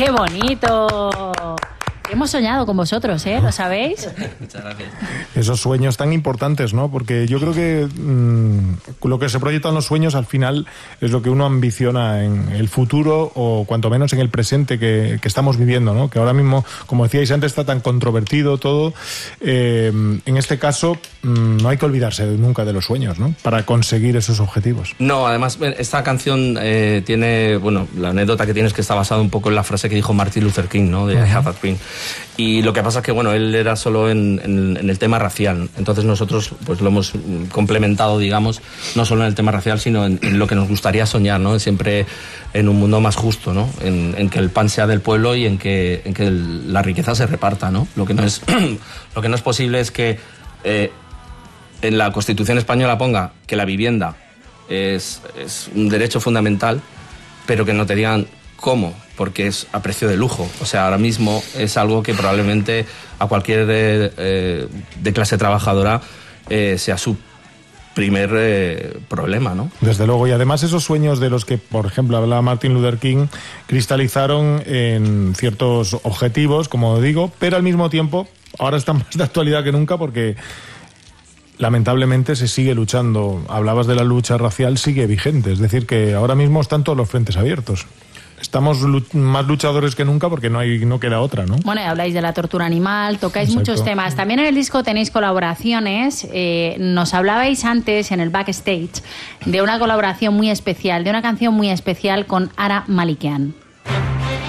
¡Qué bonito! Hemos soñado con vosotros, ¿eh? ¿Lo sabéis? Muchas gracias. Esos sueños tan importantes, ¿no? Porque yo creo que lo que se proyecta en los sueños al final es lo que uno ambiciona en el futuro o cuanto menos en el presente que estamos viviendo, ¿no? Que ahora mismo, como decíais antes, está tan controvertido todo. En este caso, no hay que olvidarse nunca de los sueños, ¿no? Para conseguir esos objetivos. No, además, esta canción tiene, bueno, la anécdota que tiene es que está basada un poco en la frase que dijo Martin Luther King, ¿no? De I have a dream. Y lo que pasa es que, bueno, él era solo en el tema racial. Entonces nosotros pues lo hemos complementado, digamos, no solo en el tema racial, sino en lo que nos gustaría soñar, ¿no? Siempre en un mundo más justo, ¿no? En que el pan sea del pueblo y en que la riqueza se reparta, ¿no? Lo que no es posible es que en la Constitución española ponga que la vivienda es un derecho fundamental, pero que no te digan cómo, porque es a precio de lujo. O sea, ahora mismo es algo que probablemente a cualquier de clase trabajadora sea su primer problema, ¿no? Desde luego, y además esos sueños de los que, por ejemplo, hablaba Martin Luther King, cristalizaron en ciertos objetivos, como digo, pero al mismo tiempo ahora están más de actualidad que nunca porque lamentablemente se sigue luchando. Hablabas de la lucha racial, sigue vigente, es decir, que ahora mismo están todos los frentes abiertos. Estamos más luchadores que nunca porque no queda otra, ¿no? Bueno, y habláis de la tortura animal, tocáis Exacto. muchos temas. También en el disco tenéis colaboraciones. Nos hablabais antes en el backstage de una colaboración muy especial, de una canción muy especial con Ara Malikian.